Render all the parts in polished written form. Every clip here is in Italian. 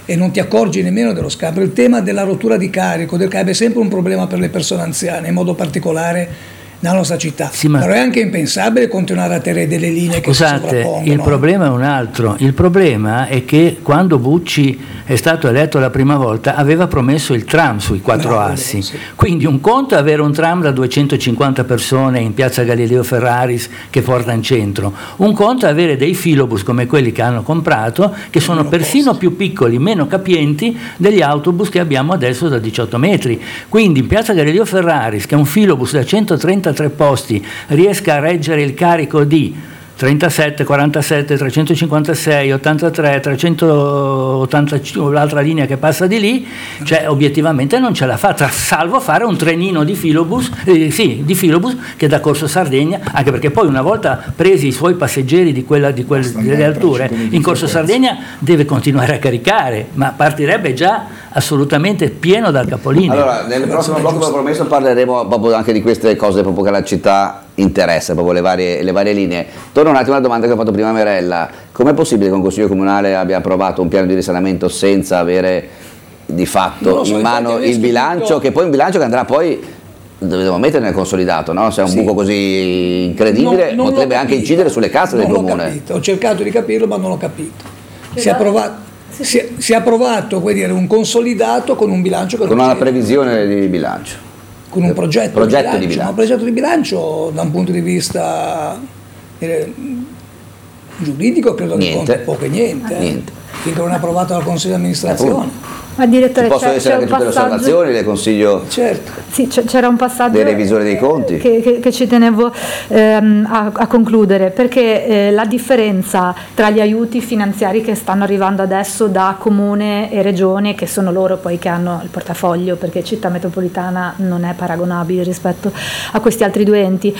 e non ti accorgi nemmeno dello scambio. Il tema della rottura di carico del carico è sempre un problema per le persone anziane, in modo particolare nella nostra città, sì, però è anche impensabile continuare a tenere delle linee che si sovrappongono. Il problema è un altro. Il problema è che quando Bucci è stato eletto la prima volta aveva promesso il tram sui 4 assi, sì. Quindi un conto è avere un tram da 250 persone in piazza Galileo Ferraris che porta in centro, un conto è avere dei filobus come quelli che hanno comprato, che sono persino più piccoli, meno capienti degli autobus che abbiamo adesso da 18 metri. Quindi in piazza Galileo Ferraris, che è un filobus da 133 posti, riesca a reggere il carico di 37, 47, 356, 83, 385, l'altra linea che passa di lì, cioè obiettivamente non ce la fa, salvo fare un trenino di filobus, di filobus che da Corso Sardegna, anche perché poi una volta presi i suoi passeggeri delle alture, in Corso Sardegna deve continuare a caricare, ma partirebbe già assolutamente pieno dal capolinea. Allora, nel prossimo blocco che ho promesso parleremo proprio anche di queste cose proprio che la città interessa, proprio le varie linee. Torno un attimo alla domanda che ho fatto prima a Merella: com'è possibile che un consiglio comunale abbia approvato un piano di risanamento senza avere di fatto in mano il bilancio, che poi un bilancio che andrà poi dobbiamo mettere nel consolidato, no? Se è un buco così incredibile non potrebbe anche incidere sulle casse del comune. Ho cercato di capirlo ma non l'ho capito. Si è approvato un consolidato con un bilancio che con una previsione di bilancio, con un progetto di bilancio. Un progetto di bilancio da un punto di vista giuridico credo che conta poco e niente. Finché non è approvato dal Consiglio di amministrazione. Ma direttore, possono essere anche tutte le osservazioni, le consiglio. Certo. Sì, c'era un passaggio dei revisori dei conti che ci tenevo a concludere, perché la differenza tra gli aiuti finanziari che stanno arrivando adesso da comune e regione, che sono loro poi che hanno il portafoglio, perché città metropolitana non è paragonabile rispetto a questi altri due enti,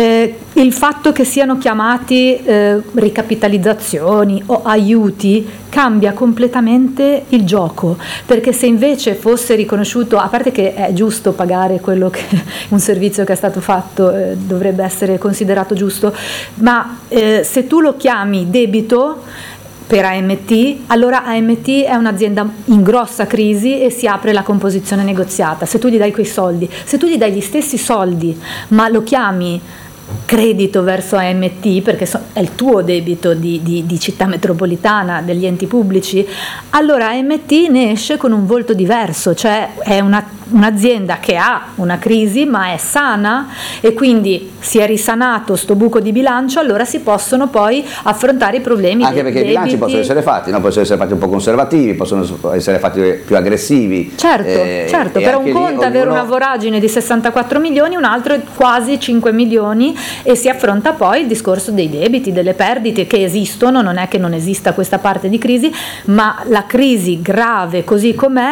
il fatto che siano chiamati ricapitalizzazioni o aiuti cambia completamente il gioco, perché se invece fosse riconosciuto, a parte che è giusto pagare quello che un servizio che è stato fatto dovrebbe essere considerato giusto, ma se tu lo chiami debito per AMT, allora AMT è un'azienda in grossa crisi e si apre la composizione negoziata. Se tu gli dai quei soldi, se tu gli dai gli stessi soldi ma lo chiami credito verso AMT, perché è il tuo debito di città metropolitana, degli enti pubblici, allora AMT ne esce con un volto diverso, cioè è un'azienda che ha una crisi ma è sana, e quindi si è risanato sto buco di bilancio, allora si possono poi affrontare i problemi anche perché debiti. I bilanci possono essere fatti, no? Possono essere fatti un po' conservativi, possono essere fatti più aggressivi, certo, per un conto avere una voragine di 64 milioni, un altro è quasi 5 milioni, e si affronta poi il discorso dei debiti, delle perdite che esistono, non è che non esista questa parte di crisi, ma la crisi grave così com'è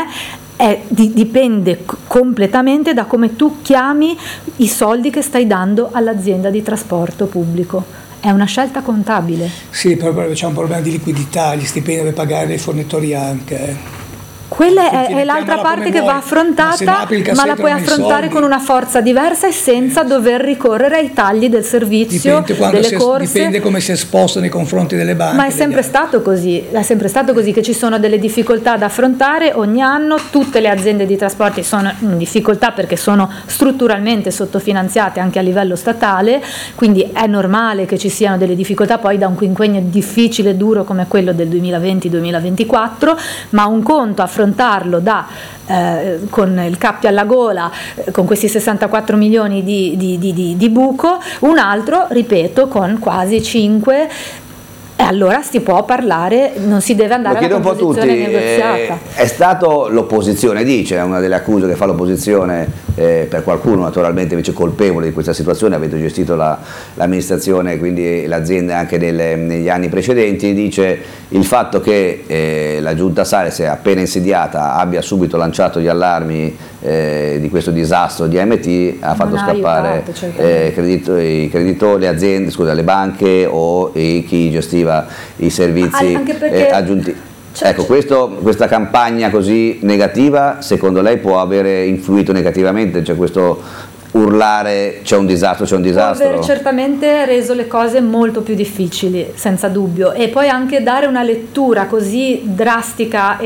dipende completamente da come tu chiami i soldi che stai dando all'azienda di trasporto pubblico. È una scelta contabile. Sì, però c'è un problema di liquidità, gli stipendi deve pagare i fornitori anche. Quella è l'altra parte che va affrontata, ma la puoi affrontare con una forza diversa e senza dover ricorrere ai tagli del servizio, delle corse. Dipende come si è esposto nei confronti delle banche. Ma è sempre stato così, che ci sono delle difficoltà da affrontare ogni anno. Tutte le aziende di trasporti sono in difficoltà perché sono strutturalmente sottofinanziate anche a livello statale, quindi è normale che ci siano delle difficoltà poi da un quinquennio difficile e duro come quello del 2020-2024, ma un conto affrontarlo con il cappio alla gola, con questi 64 milioni di buco, un altro, ripeto, con quasi 5, e allora si può parlare, non si deve andare alla composizione negoziata. È stato l'opposizione, dice, è una delle accuse che fa l'opposizione, per qualcuno naturalmente invece colpevole di questa situazione, avete gestito l'amministrazione, quindi l'azienda anche negli anni precedenti, dice il fatto che la giunta Salis, appena insediata, abbia subito lanciato gli allarmi di questo disastro di AMT, ha fatto scappare i creditori, le aziende, le banche o chi gestiva i servizi aggiuntivi. Ecco, questa campagna così negativa secondo lei può avere influito negativamente? Cioè questo urlare c'è un disastro, può aver certamente reso le cose molto più difficili, senza dubbio, e poi anche dare una lettura così drastica